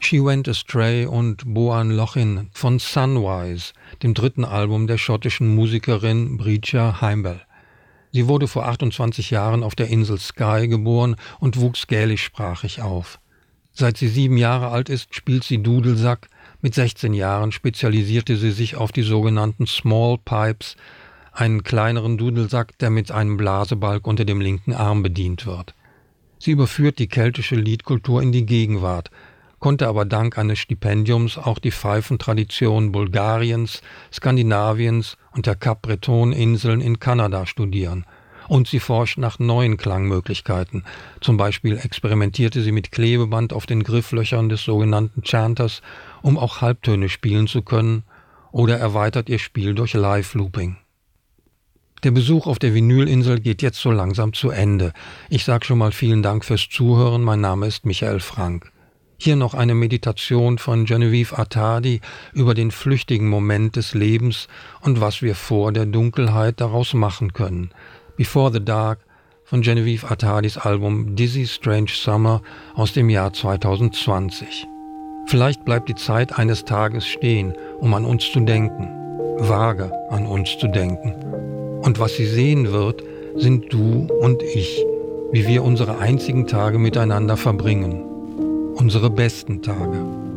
She Went Astray und Boan Lochin von Sunwise, dem dritten Album der schottischen Musikerin Bríocha Heimbel. Sie wurde vor 28 Jahren auf der Insel Skye geboren und wuchs gälischsprachig auf. Seit sie 7 Jahre alt ist, spielt sie Dudelsack. Mit 16 Jahren spezialisierte sie sich auf die sogenannten Small Pipes, einen kleineren Dudelsack, der mit einem Blasebalg unter dem linken Arm bedient wird. Sie überführt die keltische Liedkultur in die Gegenwart, konnte aber dank eines Stipendiums auch die Pfeifentradition Bulgariens, Skandinaviens und der Cap-Breton-Inseln in Kanada studieren. Und sie forscht nach neuen Klangmöglichkeiten. Zum Beispiel experimentierte sie mit Klebeband auf den Grifflöchern des sogenannten Chanters, um auch Halbtöne spielen zu können, oder erweitert ihr Spiel durch Live-Looping. Der Besuch auf der Vinylinsel geht jetzt so langsam zu Ende. Ich sage schon mal vielen Dank fürs Zuhören. Mein Name ist Michael Frank. Hier noch eine Meditation von Genevieve Attadi über den flüchtigen Moment des Lebens und was wir vor der Dunkelheit daraus machen können. Before the Dark von Genevieve Attadis Album Dizzy Strange Summer aus dem Jahr 2020. Vielleicht bleibt die Zeit eines Tages stehen, um an uns zu denken, vage an uns zu denken. Und was sie sehen wird, sind du und ich, wie wir unsere einzigen Tage miteinander verbringen. Unsere besten Tage.